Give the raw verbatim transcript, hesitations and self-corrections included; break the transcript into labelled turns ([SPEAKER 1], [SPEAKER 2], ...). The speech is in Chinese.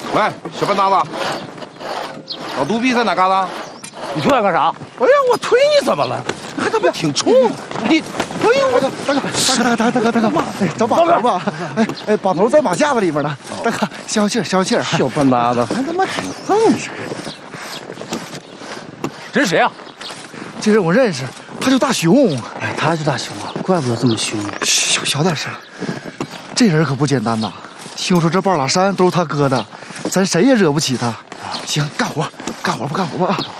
[SPEAKER 1] 喂，小笨蛋子，老独臂在哪旮瘩？
[SPEAKER 2] 你出来干啥？
[SPEAKER 1] 哎呀，我推你怎么了？还他妈挺冲！你，哎呦，我
[SPEAKER 3] 大哥，大哥，大哥，大哥，大哥，哎，找把头吧！哎哎，把头在马架子里边呢。大哥，消消气儿，消消气儿。
[SPEAKER 1] 小笨蛋子，还他妈挺横实。
[SPEAKER 2] 这是谁啊？
[SPEAKER 3] 这人我认识，他叫大熊。
[SPEAKER 2] 哎，他是大熊啊，怪不得这么凶。
[SPEAKER 3] 小小点声，这人可不简单呐。听说这半拉山都是他割的，咱谁也惹不起他。行，干活，干活吧，干活吧。